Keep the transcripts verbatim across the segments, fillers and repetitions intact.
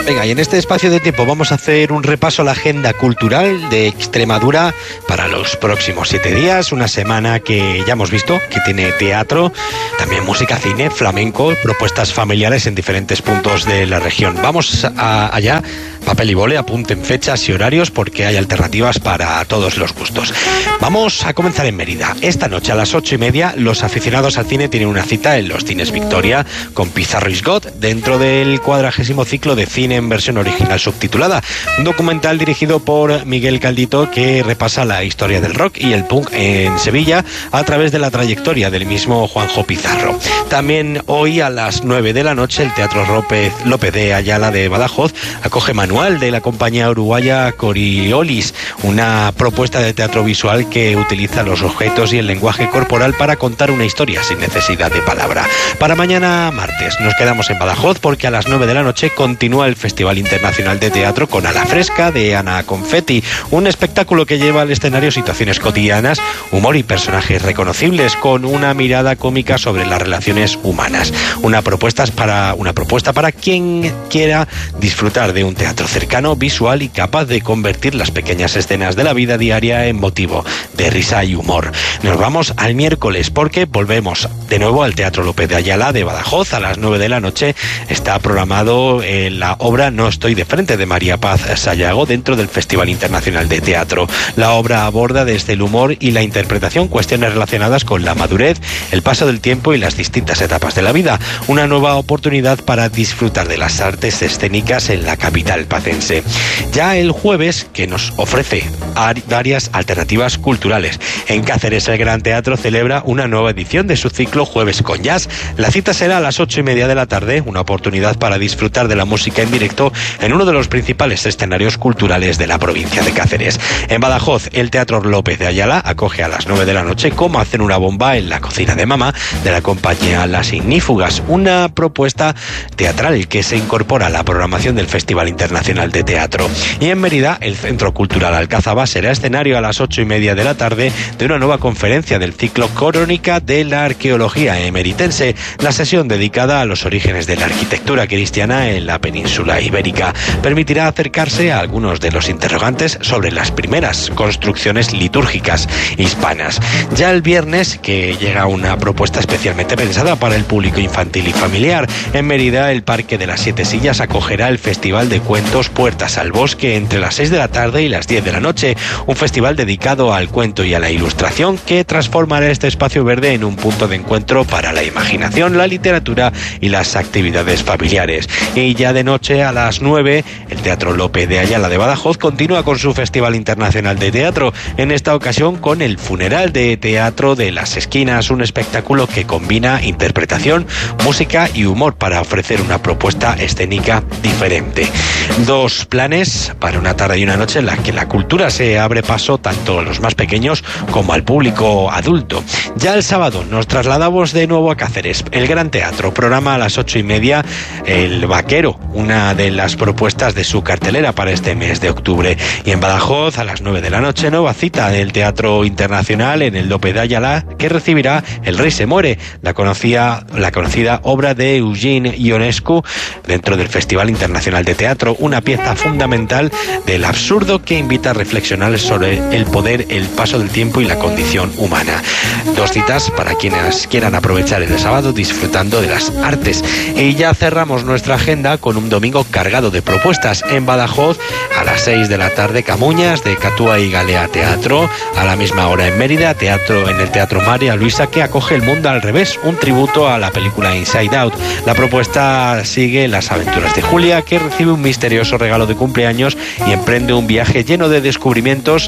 Venga, y en este espacio de tiempo vamos a hacer un repaso a la agenda cultural de Extremadura para los próximos siete días, una semana que ya hemos visto que tiene teatro, también música, cine, flamenco, propuestas familiares en diferentes puntos de la región. Vamos a, allá, papel y boli, apunten fechas y horarios porque hay alternativas para todos los gustos. Vamos a comenzar en Mérida. Esta noche a las ocho y media los aficionados al cine tienen una cita en los Cines Victoria con Pizarro is God dentro del cuadragésimo ciclo de cine en versión original subtitulada, un documental dirigido por Miguel Caldito que repasa la historia del rock y el punk en Sevilla a través de la trayectoria del mismo Juanjo Pizarro. También hoy a las nueve de la noche el Teatro López, López de Ayala de Badajoz acoge Manual de la compañía uruguaya Coriolis, una propuesta de teatro visual que utiliza los objetos y el lenguaje corporal para contar una historia sin necesidad de palabra. Para mañana martes nos quedamos en Badajoz porque a las nueve de la noche continúa el Festival Internacional de Teatro con Ala Fresca de Ana Confetti, un espectáculo que lleva al escenario situaciones cotidianas, humor y personajes reconocibles con una mirada cómica sobre las relaciones humanas. Una propuesta para, una propuesta para quien quiera disfrutar de un teatro cercano, visual y capaz de convertir las pequeñas escenas de la vida diaria en motivo de risa y humor. Nos vamos al miércoles porque volvemos de nuevo al Teatro López de Ayala de Badajoz. A las nueve de la noche está programado eh, la obra No estoy de frente de María Paz Sayago dentro del Festival Internacional de Teatro. La obra aborda desde el humor y la interpretación cuestiones relacionadas con la madurez, el paso del tiempo y las distintas etapas de la vida. Una nueva oportunidad para disfrutar de las artes escénicas en la capital pacense. Ya el jueves, que nos ofrece varias alternativas culturales. En Cáceres el Gran Teatro celebra una nueva edición de su ciclo Jueves con Jazz. La cita será a las ocho y media de la tarde, una oportunidad para disfrutar de la música en directo en uno de los principales escenarios culturales de la provincia de Cáceres. En Badajoz, el Teatro López de Ayala acoge a las nueve de la noche Cómo hacen una bomba en la cocina de mamá de la compañía Las Ignífugas, una propuesta teatral que se incorpora a la programación del Festival Internacional de Teatro. Y en Mérida, el Centro Cultural Alcázaba será escenario a las ocho y media de la tarde de una nueva conferencia del ciclo Crónica de la Arqueología Emeritense, la sesión dedicada a los orígenes de la arquitectura cristiana en la península ibérica. Permitirá acercarse a algunos de los interrogantes sobre las primeras construcciones litúrgicas hispanas. Ya el viernes, que llega una propuesta especialmente pensada para el público infantil y familiar, en Mérida el Parque de las Siete Sillas acogerá el Festival de Cuentos Puertas al Bosque entre las seis de la tarde y las diez de la noche, un festival dedicado al cuento y a la ilustración que transformará este espacio verde en un punto de encuentro para la imaginación, la literatura y las actividades familiares. Y ya de noche a las nueve, el Teatro López de Ayala de Badajoz continúa con su Festival Internacional de Teatro, en esta ocasión con el Funeral de Teatro de las Esquinas, un espectáculo que combina interpretación, música y humor para ofrecer una propuesta escénica diferente. Dos planes para una tarde y una noche en la que la cultura se abre paso tanto a los más pequeños como al público adulto. Ya el sábado nos trasladamos de nuevo a Cáceres. El Gran Teatro programa a las ocho y media El Vaquero, una de las propuestas de su cartelera para este mes de octubre. Y en Badajoz, a las nueve de la noche, nueva cita del Teatro Internacional en el López de Ayala, que recibirá El Rey se muere, la conocida, la conocida obra de Eugene Ionescu dentro del Festival Internacional de Teatro, una pieza fundamental del absurdo que invita a reflexionar sobre el poder, el paso del tiempo y la condición humana. Dos citas para quienes quieran aprovechar el sábado disfrutando de las artes. Y ya cerramos nuestra agenda con un domingo cargado de propuestas. En Badajoz, a las seis de la tarde, Camuñas de Catúa y Galea Teatro. A la misma hora en Mérida, teatro en el Teatro María Luisa, que acoge El Mundo al Revés, un tributo a la película Inside Out. La propuesta sigue las aventuras de Julia, que recibe un misterioso regalo de cumpleaños y emprende un viaje lleno de descubrimientos,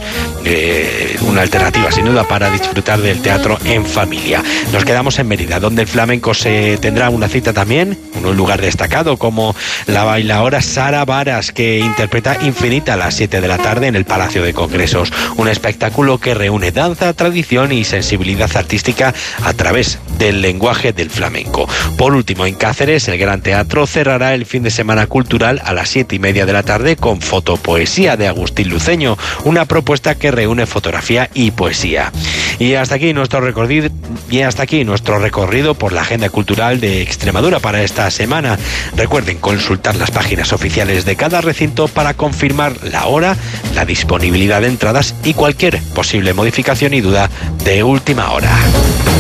eh, una alternativa sin duda para disfrutar del teatro en familia. Nos quedamos en Mérida, donde el flamenco se tendrá una cita también, un lugar destacado como la bailaora Sara Varas, que interpreta Infinita a las siete de la tarde en el Palacio de Congresos, un espectáculo que reúne danza, tradición y sensibilidad artística a través del lenguaje del flamenco. Por último, en Cáceres, el Gran Teatro cerrará el fin de semana cultural a las siete y media de la tarde con Fotopoesía de Agustín Luceño, una propuesta que reúne fotografía y poesía. Y hasta aquí nuestro recorrido, y hasta aquí nuestro recorrido por la agenda cultural de Extremadura para esta semana. Recuerden consultar las páginas oficiales de cada recinto para confirmar la hora, la disponibilidad de entradas y cualquier posible modificación y duda de última hora.